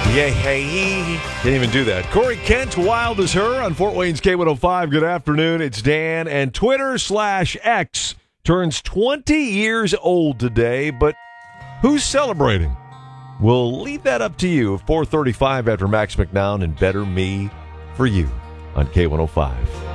Yeah, hey. Can't even do that. Corey Kent, Wild as Her on Fort Wayne's K105. Good afternoon. It's Dan. And Twitter/X turns 20 years old today, but who's celebrating? We'll leave that up to you. 4:35 after Max McNown and Better Me for You on K105.